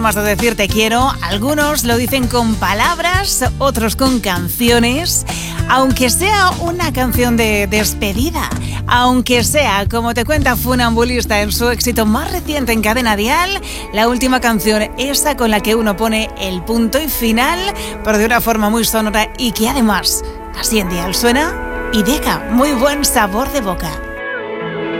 Más de decir te quiero, algunos lo dicen con palabras, otros con canciones, aunque sea una canción de despedida, aunque sea, como te cuenta Funambulista en su éxito más reciente en Cadena Dial, la última canción, esa con la que uno pone el punto y final, pero de una forma muy sonora y que además, así en Dial suena y deja muy buen sabor de boca.